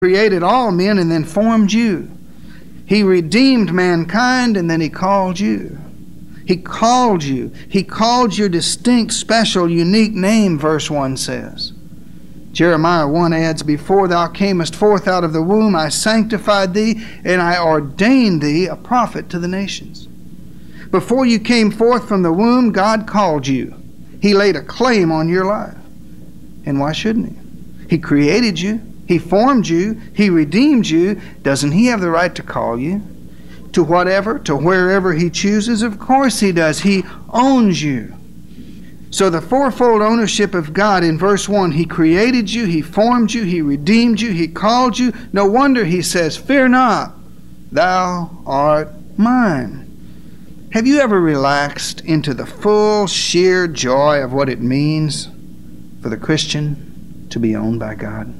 created all men and then formed you. He redeemed mankind and then He called you. He called you. He called your distinct, special, unique name, verse 1 says. Jeremiah 1 adds, "Before thou camest forth out of the womb, I sanctified thee, and I ordained thee a prophet to the nations." Before you came forth from the womb, God called you. He laid a claim on your life. And why shouldn't He? He created you. He formed you. He redeemed you. Doesn't He have the right to call you to whatever, to wherever He chooses? Of course He does. He owns you. So the fourfold ownership of God in verse 1, He created you, He formed you, He redeemed you, He called you. No wonder He says, "Fear not, thou art mine." Have you ever relaxed into the full, sheer joy of what it means for the Christian to be owned by God?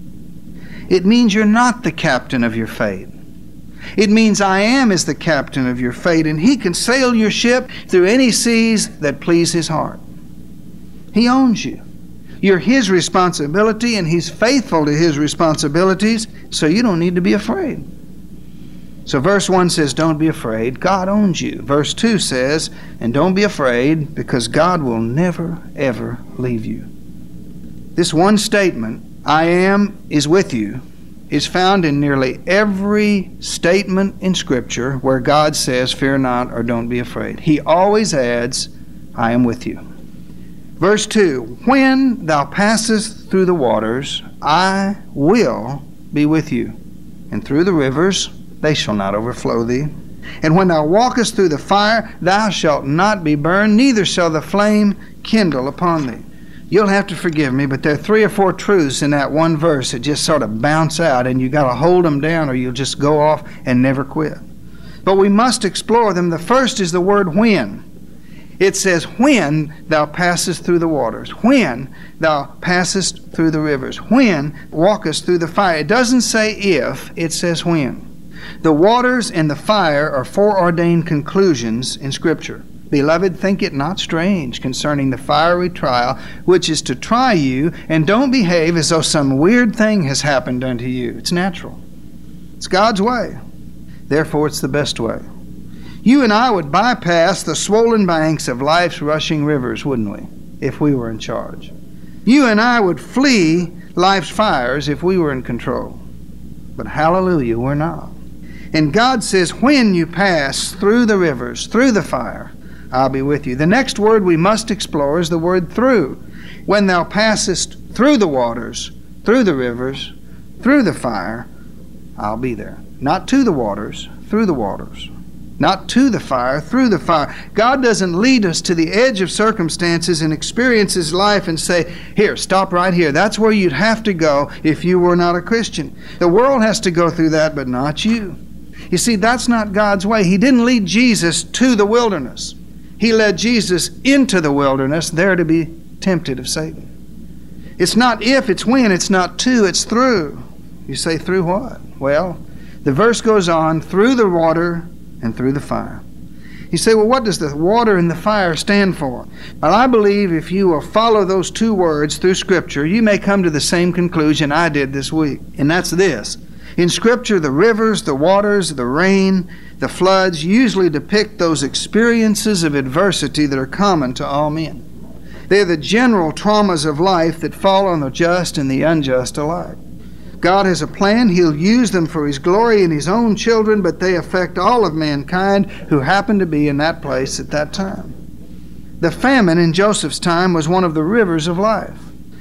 It means you're not the captain of your fate. It means I Am is the captain of your fate, and He can sail your ship through any seas that please His heart. He owns you. You're His responsibility, and He's faithful to His responsibilities, so you don't need to be afraid. So verse 1 says, don't be afraid. God owns you. Verse 2 says, and don't be afraid, because God will never, ever leave you. This one statement, I Am is with you, is found in nearly every statement in Scripture where God says, fear not or don't be afraid. He always adds, I am with you. Verse 2, when thou passest through the waters, I will be with you. And through the rivers, they shall not overflow thee. And when thou walkest through the fire, thou shalt not be burned, neither shall the flame kindle upon thee. You'll have to forgive me, but there are 3 or 4 truths in that one verse that just sort of bounce out, and you got to hold them down or you'll just go off and never quit. But we must explore them. The first is the word when. It says, when thou passest through the waters, when thou passest through the rivers, when walkest through the fire. It doesn't say if, it says when. The waters and the fire are foreordained conclusions in Scripture. Beloved, think it not strange concerning the fiery trial, which is to try you, and don't behave as though some weird thing has happened unto you. It's natural. It's God's way. Therefore, it's the best way. You and I would bypass the swollen banks of life's rushing rivers, wouldn't we, if we were in charge? You and I would flee life's fires if we were in control. But hallelujah, we're not. And God says, when you pass through the rivers, through the fire, I'll be with you. The next word we must explore is the word through. When thou passest through the waters, through the rivers, through the fire, I'll be there. Not to the waters, through the waters. Not to the fire, through the fire. God doesn't lead us to the edge of circumstances and experience His life and say, here, stop right here. That's where you'd have to go if you were not a Christian. The world has to go through that, but not you. You see, that's not God's way. He didn't lead Jesus to the wilderness. He led Jesus into the wilderness, there to be tempted of Satan. It's not if, it's when, it's not to, it's through. You say, through what? Well, the verse goes on, through the water and through the fire. You say, well, what does the water and the fire stand for? Well, I believe if you will follow those 2 words through Scripture, you may come to the same conclusion I did this week, and that's this. In Scripture, the rivers, the waters, the rain, the floods usually depict those experiences of adversity that are common to all men. They're the general traumas of life that fall on the just and the unjust alike. God has a plan. He'll use them for His glory and His own children, but they affect all of mankind who happen to be in that place at that time. The famine in Joseph's time was one of the rivers of life.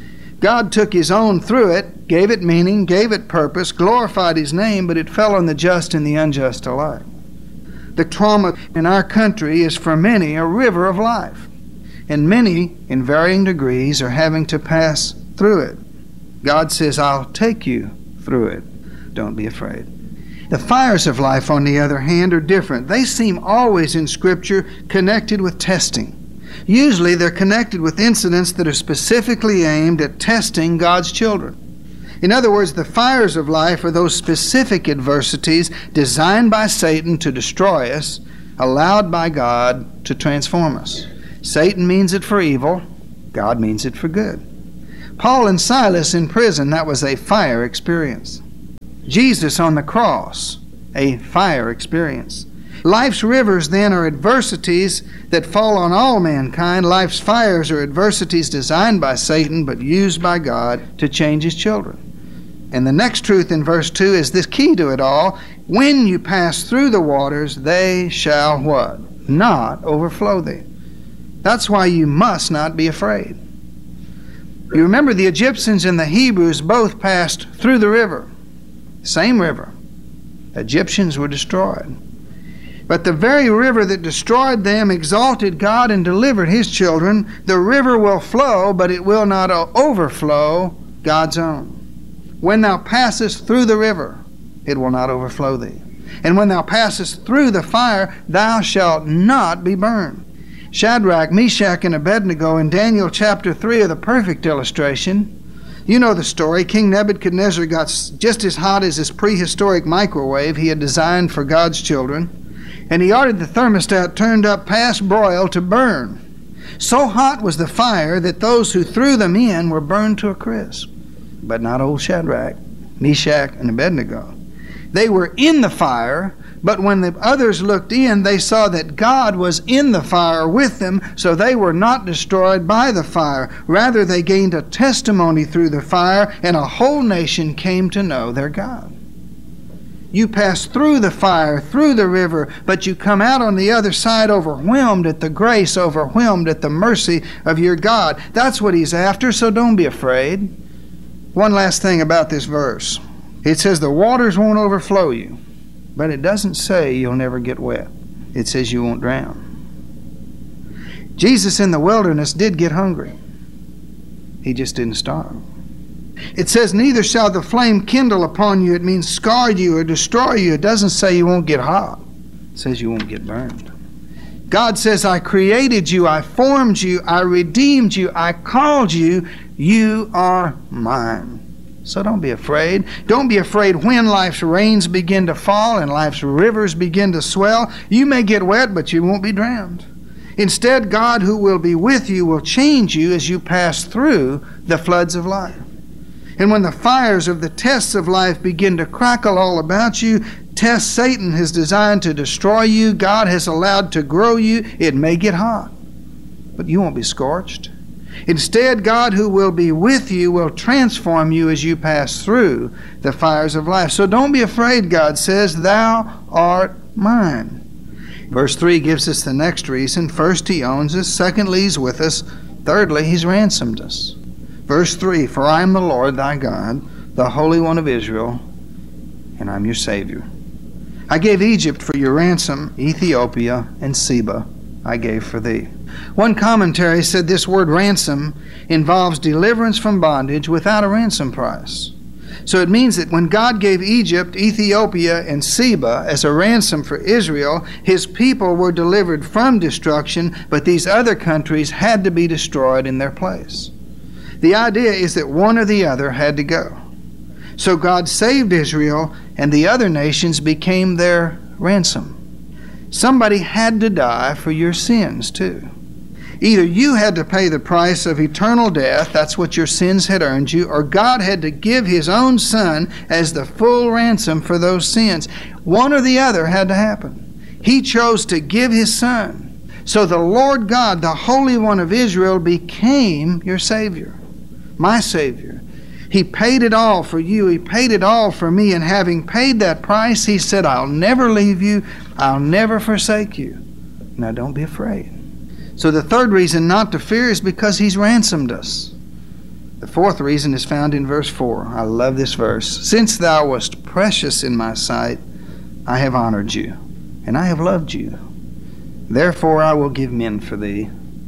God took His own through it, gave it meaning, gave it purpose, glorified His name, but it fell on the just and the unjust alike. The trauma in our country is for many a river of life, and many, in varying degrees, are having to pass through it. God says, I'll take you through it. Don't be afraid. The fires of life, on the other hand, are different. They seem always in Scripture connected with testing. Usually they're connected with incidents that are specifically aimed at testing God's children. In other words, the fires of life are those specific adversities designed by Satan to destroy us, allowed by God to transform us. Satan means it for evil. God means it for good. Paul and Silas in prison, that was a fire experience. Jesus on the cross, a fire experience. Life's rivers, then, are adversities that fall on all mankind. Life's fires are adversities designed by Satan but used by God to change His children. And the next truth in verse 2 is this key to it all. When you pass through the waters, they shall what? Not overflow thee. That's why you must not be afraid. You remember the Egyptians and the Hebrews both passed through the river. Same river. Egyptians were destroyed. But the very river that destroyed them exalted God and delivered His children. The river will flow, but it will not overflow God's own. When thou passest through the river, it will not overflow thee. And when thou passest through the fire, thou shalt not be burned. Shadrach, Meshach, and Abednego in Daniel chapter 3 are the perfect illustration. You know the story. King Nebuchadnezzar got just as hot as his prehistoric microwave he had designed for God's children. And he ordered the thermostat turned up past broil to burn. So hot was the fire that those who threw them in were burned to a crisp. But not old Shadrach, Meshach, and Abednego. They were in the fire, but when the others looked in, they saw that God was in the fire with them, so they were not destroyed by the fire. Rather, they gained a testimony through the fire, and a whole nation came to know their God. You pass through the fire, through the river, but you come out on the other side overwhelmed at the grace, overwhelmed at the mercy of your God. That's what He's after, so don't be afraid. One last thing about this verse. It says the waters won't overflow you, but it doesn't say you'll never get wet. It says you won't drown. Jesus in the wilderness did get hungry. He just didn't starve. It says, neither shall the flame kindle upon you. It means scar you or destroy you. It doesn't say you won't get hot. It says you won't get burned. God says, I created you, I formed you, I redeemed you, I called you. You are mine. So don't be afraid. Don't be afraid when life's rains begin to fall and life's rivers begin to swell. You may get wet, but you won't be drowned. Instead, God, who will be with you, will change you as you pass through the floods of life. And when the fires of the tests of life begin to crackle all about you, tests Satan has designed to destroy you, God has allowed to grow you, it may get hot, but you won't be scorched. Instead, God, who will be with you, will transform you as you pass through the fires of life. So don't be afraid, God says, thou art mine. Verse 3 gives us the next reason. First, He owns us. Secondly, He's with us. Thirdly, He's ransomed us. Verse 3, for I am the Lord thy God, the Holy One of Israel, and I'm your Savior. I gave Egypt for your ransom, Ethiopia and Seba I gave for thee. One commentary said this word ransom involves deliverance from bondage without a ransom price. So it means that when God gave Egypt, Ethiopia, and Seba as a ransom for Israel, His people were delivered from destruction, but these other countries had to be destroyed in their place. The idea is that one or the other had to go. So God saved Israel, and the other nations became their ransom. Somebody had to die for your sins, too. Either you had to pay the price of eternal death, that's what your sins had earned you, or God had to give His own Son as the full ransom for those sins. One or the other had to happen. He chose to give His Son. So the Lord God, the Holy One of Israel, became your Savior, my Savior. He paid it all for you. He paid it all for me. And having paid that price, He said, I'll never leave you. I'll never forsake you. Now don't be afraid. So the third reason not to fear is because He's ransomed us. The fourth reason is found in verse 4. I love this verse. Since thou wast precious in my sight, I have honored you, and I have loved you. Therefore I will give men for thee,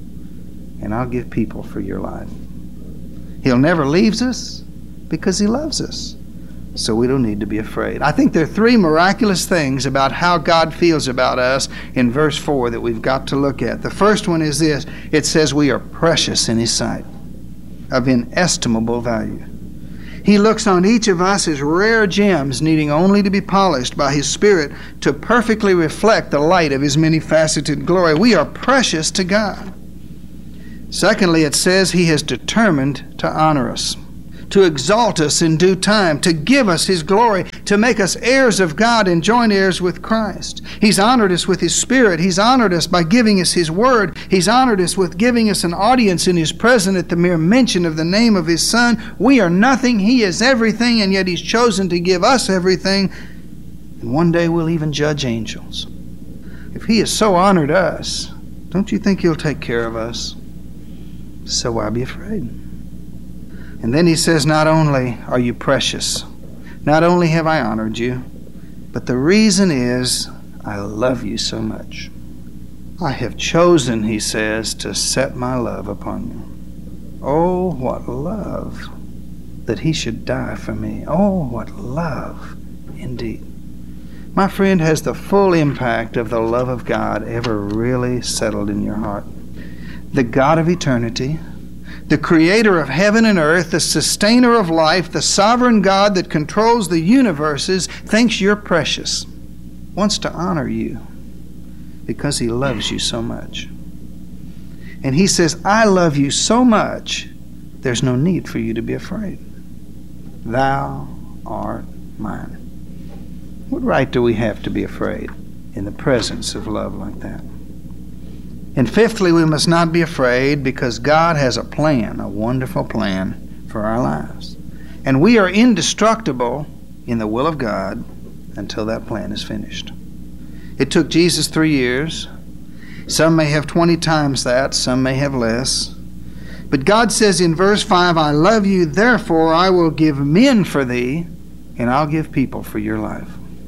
and I'll give people for your life. He'll never leave us because He loves us. So we don't need to be afraid. I think there are three miraculous things about how God feels about us in verse 4 that we've got to look at. The first one is this. It says we are precious in His sight, of inestimable value. He looks on each of us as rare gems needing only to be polished by His Spirit to perfectly reflect the light of His many-faceted glory. We are precious to God. Secondly, it says He has determined to honor us. to exalt us in due time, to give us His glory, to make us heirs of God and joint heirs with Christ. He's honored us with His Spirit. He's honored us by giving us His Word. He's honored us with giving us an audience in His presence at the mere mention of the name of His Son. We are nothing. He is everything, and yet He's chosen to give us everything. And one day we'll even judge angels. If He has so honored us, don't you think He'll take care of us? So why be afraid? And then He says, not only are you precious, not only have I honored you, but the reason is I love you so much. I have chosen, He says, to set my love upon you. Oh, what love that He should die for me. Oh, what love indeed. My friend, has the full impact of the love of God ever really settled in your heart? The God of eternity, the creator of heaven and earth, the sustainer of life, the sovereign God that controls the universes, thinks you're precious, wants to honor you because He loves you so much. And He says, I love you so much, there's no need for you to be afraid. Thou art mine. What right do we have to be afraid in the presence of love like that? And fifthly, we must not be afraid because God has a plan, a wonderful plan for our lives. And we are indestructible in the will of God until that plan is finished. It took Jesus 3 years. Some may have 20 times that, some may have less. But God says in verse 5, I love you, therefore I will give men for thee, and I'll give people for your life.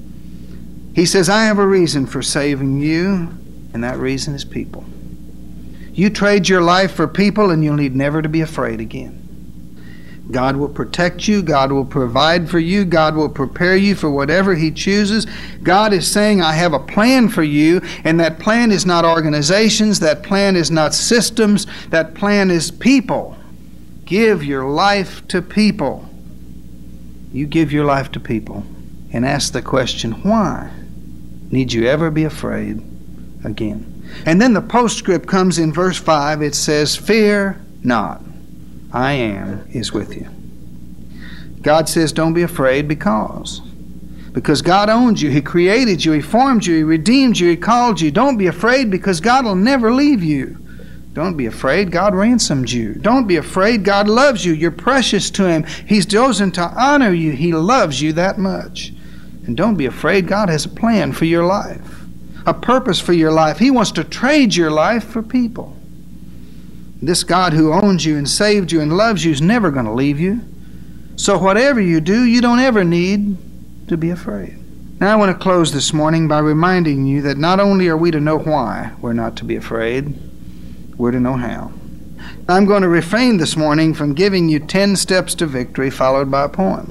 He says, I have a reason for saving you, and that reason is people. You trade your life for people, and you'll need never to be afraid again. God will protect you. God will provide for you. God will prepare you for whatever He chooses. God is saying, I have a plan for you, and that plan is not organizations. That plan is not systems. That plan is people. Give your life to people. You give your life to people and ask the question, why need you ever be afraid again? And then the postscript comes in verse 5. It says, fear not. I am is with you. God says, don't be afraid because God owns you. He created you. He formed you. He redeemed you. He called you. Don't be afraid because God will never leave you. Don't be afraid. God ransomed you. Don't be afraid. God loves you. You're precious to Him. He's chosen to honor you. He loves you that much. And don't be afraid. God has a plan for your life, a purpose for your life. He wants to trade your life for people. This God who owns you and saved you and loves you is never going to leave you. So whatever you do, you don't ever need to be afraid. Now I want to close this morning by reminding you that not only are we to know why we're not to be afraid, we're to know how. I'm going to refrain this morning from giving you 10 steps to victory followed by a poem.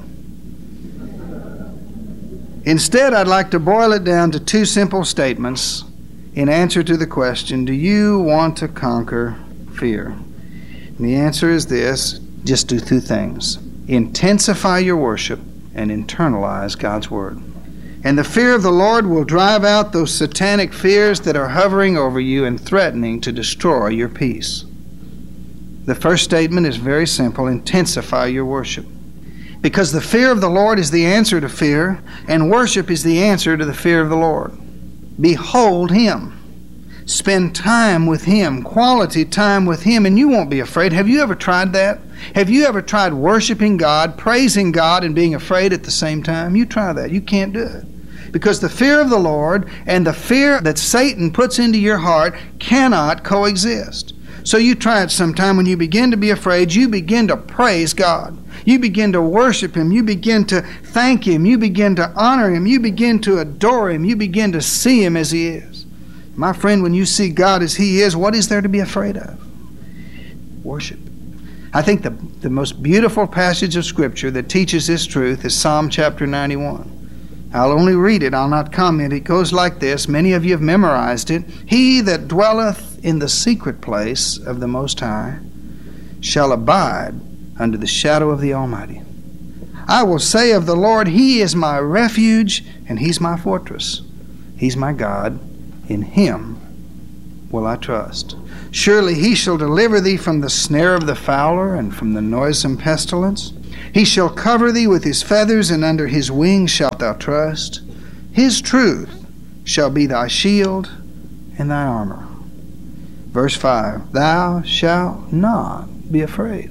Instead, I'd like to boil it down to 2 simple statements in answer to the question, do you want to conquer fear? And the answer is this: just do 2 things. Intensify your worship and internalize God's Word. And the fear of the Lord will drive out those satanic fears that are hovering over you and threatening to destroy your peace. The first statement is very simple: intensify your worship. Because the fear of the Lord is the answer to fear, and worship is the answer to the fear of the Lord. Behold Him. Spend time with Him, quality time with Him, and you won't be afraid. Have you ever tried that? Have you ever tried worshiping God, praising God, and being afraid at the same time? You try that. You can't do it. Because the fear of the Lord and the fear that Satan puts into your heart cannot coexist. So you try it sometime. When you begin to be afraid, you begin to praise God. You begin to worship Him. You begin to thank Him. You begin to honor Him. You begin to adore Him. You begin to see Him as He is. My friend, when you see God as He is, what is there to be afraid of? Worship. I think the most beautiful passage of Scripture that teaches this truth is Psalm chapter 91. I'll only read it. I'll not comment. It goes like this. Many of you have memorized it. He that dwelleth in the secret place of the Most High shall abide under the shadow of the Almighty. I will say of the Lord, He is my refuge, and He's my fortress. He's my God. In Him will I trust. Surely He shall deliver thee from the snare of the fowler and from the noisome pestilence. He shall cover thee with his feathers, and under his wings shalt thou trust. His truth shall be thy shield and thy armor. Verse 5, thou shalt not be afraid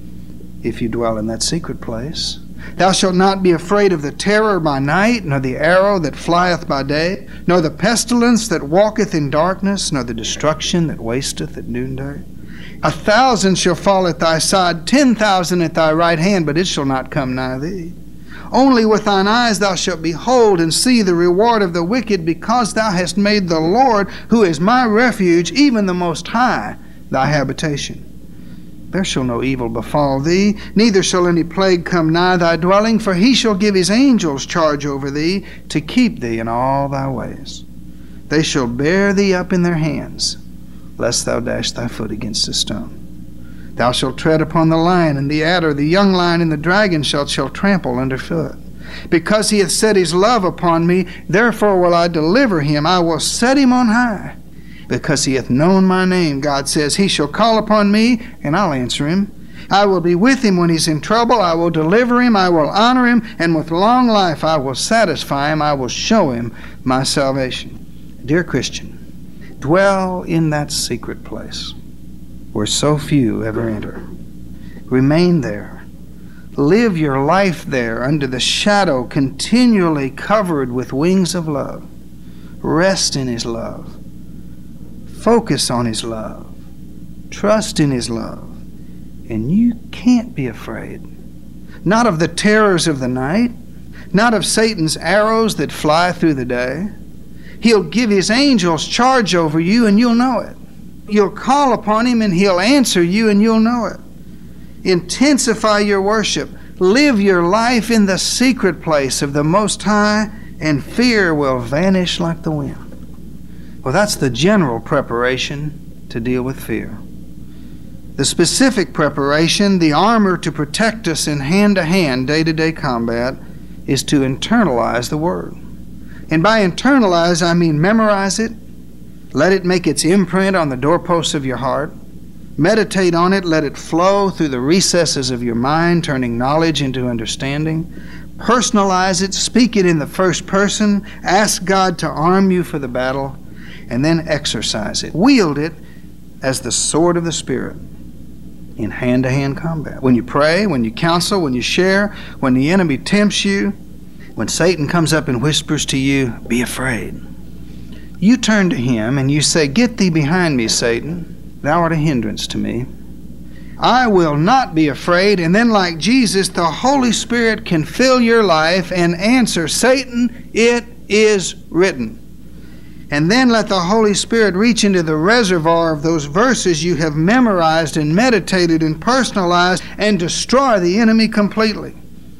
if you dwell in that secret place. Thou shalt not be afraid of the terror by night, nor the arrow that flieth by day, nor the pestilence that walketh in darkness, nor the destruction that wasteth at noonday. 1,000 shall fall at thy side, 10,000 at thy right hand, but it shall not come nigh thee. Only with thine eyes thou shalt behold and see the reward of the wicked, because thou hast made the Lord, who is my refuge, even the Most High, thy habitation. There shall no evil befall thee, neither shall any plague come nigh thy dwelling, for he shall give his angels charge over thee, to keep thee in all thy ways. They shall bear thee up in their hands, lest thou dash thy foot against a stone. Thou shalt tread upon the lion and the adder, the young lion and the dragon shall trample under foot. Because he hath set his love upon me, therefore will I deliver him. I will set him on high. Because he hath known my name, God says, he shall call upon me, and I'll answer him. I will be with him when he's in trouble. I will deliver him. I will honor him. And with long life I will satisfy him. I will show him my salvation. Dear Christian, dwell in that secret place where so few ever enter. Remain there. Live your life there under the shadow, continually covered with wings of love. Rest in his love. Focus on his love. Trust in his love. And you can't be afraid. Not of the terrors of the night. Not of Satan's arrows that fly through the day. He'll give his angels charge over you, and you'll know it. You'll call upon him, and he'll answer you, and you'll know it. Intensify your worship. Live your life in the secret place of the Most High, and fear will vanish like the wind. Well, that's the general preparation to deal with fear. The specific preparation, the armor to protect us in hand-to-hand, day-to-day combat, is to internalize the Word. And by internalize, I mean memorize it. Let it make its imprint on the doorposts of your heart. Meditate on it. Let it flow through the recesses of your mind, turning knowledge into understanding. Personalize it. Speak it in the first person. Ask God to arm you for the battle. And then exercise it. Wield it as the sword of the Spirit in hand-to-hand combat. When you pray, when you counsel, when you share, when the enemy tempts you, when Satan comes up and whispers to you, be afraid. You turn to him and you say, get thee behind me, Satan. Thou art a hindrance to me. I will not be afraid. And then, like Jesus, the Holy Spirit can fill your life and answer, Satan, it is written. And then let the Holy Spirit reach into the reservoir of those verses you have memorized and meditated and personalized and destroy the enemy completely.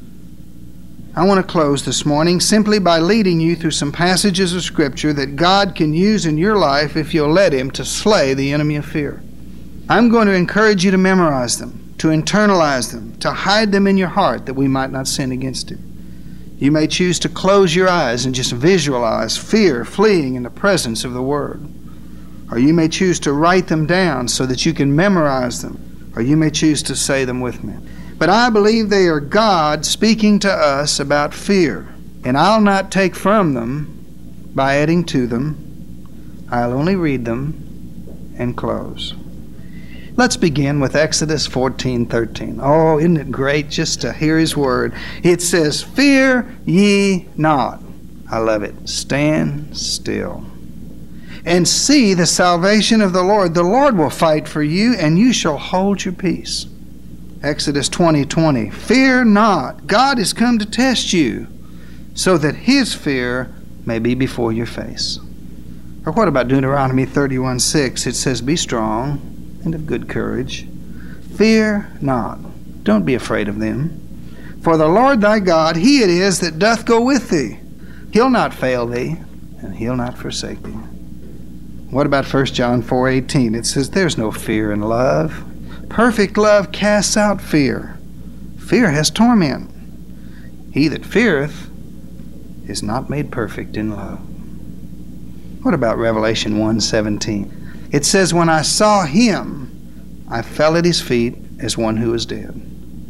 I want to close this morning simply by leading you through some passages of Scripture that God can use in your life if you'll let him to slay the enemy of fear. I'm going to encourage you to memorize them, to internalize them, to hide them in your heart that we might not sin against him. You may choose to close your eyes and just visualize fear fleeing in the presence of the Word. Or you may choose to write them down so that you can memorize them. Or you may choose to say them with me. But I believe they are God speaking to us about fear. And I'll not take from them by adding to them. I'll only read them and close. Let's begin with Exodus 14:13. Oh, isn't it great just to hear his word? It says, fear ye not. I love it. Stand still and see the salvation of the Lord. The Lord will fight for you, and you shall hold your peace. Exodus 20:20. Fear not. God is come to test you, so that his fear may be before your face. Or what about Deuteronomy 31:6? It says, be strong and of good courage. Fear not. Don't be afraid of them. For the Lord thy God, he it is that doth go with thee. He'll not fail thee, and he'll not forsake thee. What about 1 John 4:18? It says, there's no fear in love. Perfect love casts out fear. Fear has torment. He that feareth is not made perfect in love. What about Revelation 1:17? It says, when I saw him, I fell at his feet as one who is dead.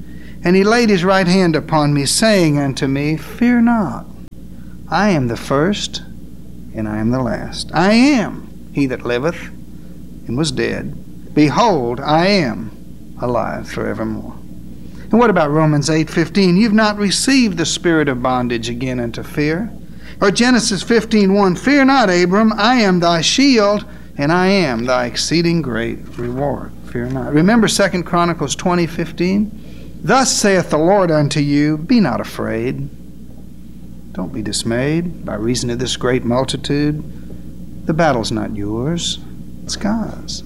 And he laid his right hand upon me, saying unto me, Fear not. I am the first, and I am the last. I am he that liveth, and was dead. Behold, I am alive forevermore. And what about Romans 8:15? You've not received the spirit of bondage again unto fear. Or Genesis 15:1, Fear not, Abram, I am thy shield, and I am thy exceeding great reward. Fear not. Remember 2 Chronicles 20:15? Thus saith the Lord unto you, Be not afraid. Don't be dismayed by reason of this great multitude. The battle's not yours, it's God's.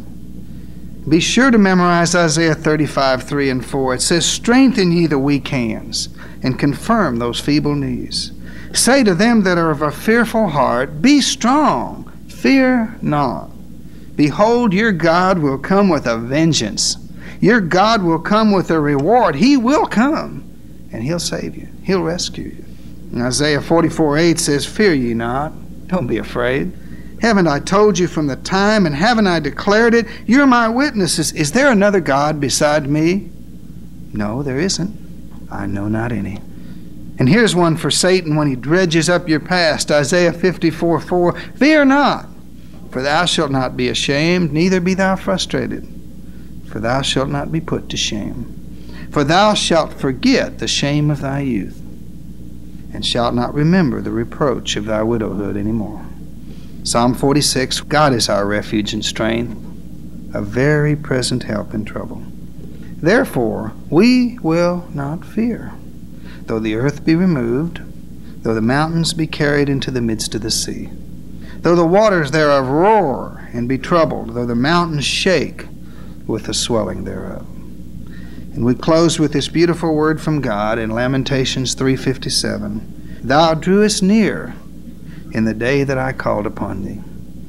Be sure to memorize Isaiah 35:3 and 4. It says, Strengthen ye the weak hands, and confirm those feeble knees. Say to them that are of a fearful heart, Be strong, fear not. Behold, your God will come with a vengeance. Your God will come with a reward. He will come, and he'll save you. He'll rescue you. And Isaiah 44:8 says, Fear ye not. Don't be afraid. Haven't I told you from the time, and haven't I declared it? You're my witnesses. Is there another God beside me? No, there isn't. I know not any. And here's one for Satan when he dredges up your past. Isaiah 54:4. Fear not, for thou shalt not be ashamed, neither be thou frustrated. For thou shalt not be put to shame. For thou shalt forget the shame of thy youth, and shalt not remember the reproach of thy widowhood any more. Psalm 46, God is our refuge and strength, a very present help in trouble. Therefore we will not fear, though the earth be removed, though the mountains be carried into the midst of the sea, though the waters thereof roar and be troubled, though the mountains shake with the swelling thereof. And we close with this beautiful word from God in Lamentations 3:57. Thou drewest near in the day that I called upon thee.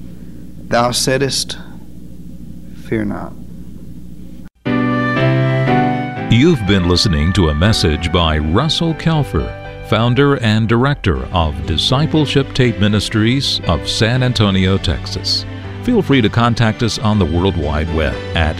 Thou saidest, Fear not. You've been listening to a message by Russell Kelfer, founder and director of Discipleship Tape Ministries of San Antonio, Texas. Feel free to contact us on the World Wide Web at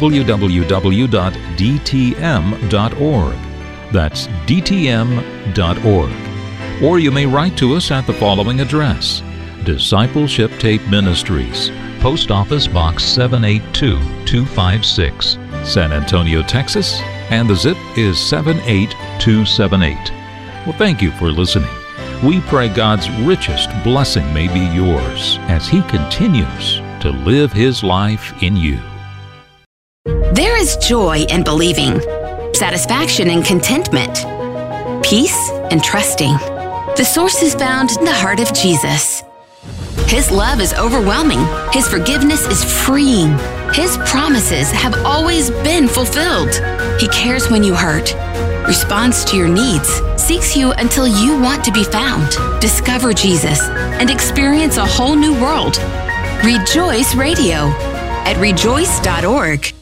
www.dtm.org. That's dtm.org. Or you may write to us at the following address: Discipleship Tape Ministries, Post Office Box 782256, San Antonio, Texas, and the zip is 78278. Well, thank you for listening. We pray God's richest blessing may be yours as He continues to live His life in you. There is joy in believing, satisfaction in contentment, peace in trusting. The source is found in the heart of Jesus. His love is overwhelming. His forgiveness is freeing. His promises have always been fulfilled. He cares when you hurt, responds to your needs, seeks you until you want to be found. Discover Jesus and experience a whole new world. Rejoice Radio at rejoice.org.